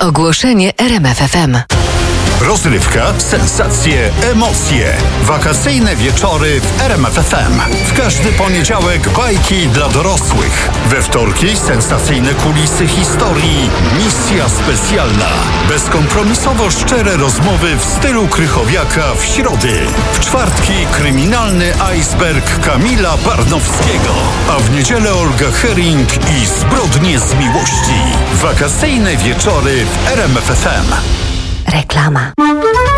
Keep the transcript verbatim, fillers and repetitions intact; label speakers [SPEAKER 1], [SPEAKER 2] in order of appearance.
[SPEAKER 1] Ogłoszenie R M F F M.
[SPEAKER 2] Rozrywka, sensacje, emocje. Wakacyjne wieczory w R M F F M. W każdy poniedziałek bajki dla dorosłych. We wtorki sensacyjne kulisy historii. Misja specjalna. Bezkompromisowo szczere rozmowy w stylu Krychowiaka w środy. W czwartki kryminalny iceberg Kamila Barnowskiego. A w niedzielę Olga Hering i Zbrodnie z miłości. Wakacyjne wieczory w R M F F M.
[SPEAKER 1] Reklama.